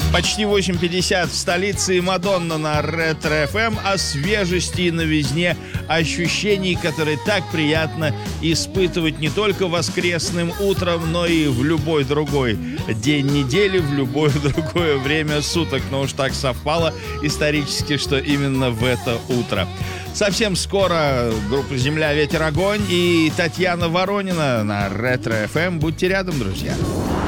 Почти 8:50 в столице, и Мадонна на Ретро-ФМ о свежести и новизне ощущений, которые так приятно испытывать не только воскресным утром, но и в любой другой день недели, в любое другое время суток. Но уж так совпало исторически, что именно в это утро. Совсем скоро группа «Земля, ветер, огонь» и Татьяна Воронина на Ретро-ФМ. Будьте рядом, друзья.